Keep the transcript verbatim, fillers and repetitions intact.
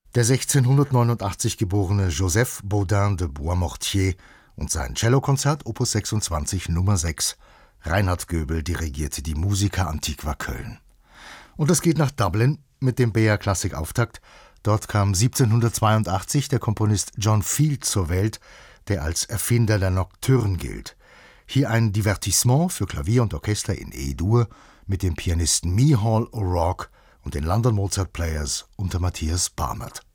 Der sechzehnhundertneunundachtzig geborene Joseph Bodin de Boismortier und sein Cellokonzert Opus sechsundzwanzig Nummer sechs. Reinhard Göbel dirigierte die Musica Antiqua Köln. Und es geht nach Dublin mit dem B R Klassik-Auftakt. Dort kam siebzehnhundertzweiundachtzig der Komponist John Field zur Welt, der als Erfinder der Nocturne gilt. Hier ein Divertissement für Klavier und Orchester in E-Dur mit dem Pianisten Micheál O'Rourke und den London Mozart Players unter Matthias Barmert.